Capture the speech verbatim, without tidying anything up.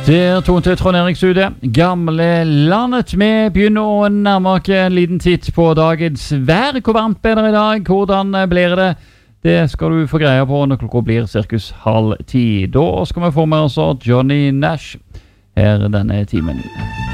Der tok til Trond Erik Sude, gamle landet. Vi begynner å nærme oss en liten titt på dagens vær. Hvor varmt blir det i dag? Hvordan blir det? Det skal du få greie på når klokka blir cirkus halv ti. Da skal vi få med oss Johnny Nash her denne timen.